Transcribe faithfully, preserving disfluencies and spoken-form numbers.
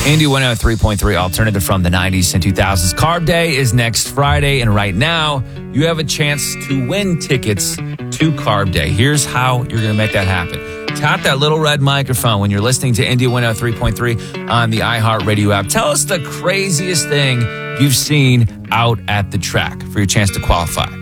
Indy one oh three point three alternative from the nineties and two thousands. Carb Day is next Friday, and right now you have a chance to win tickets to Carb Day. Here's how you're going to make that happen. Tap that little red microphone when you're listening to Indy one oh three point three on the iHeartRadio app. Tell us the craziest thing you've seen out at the track for your chance to qualify.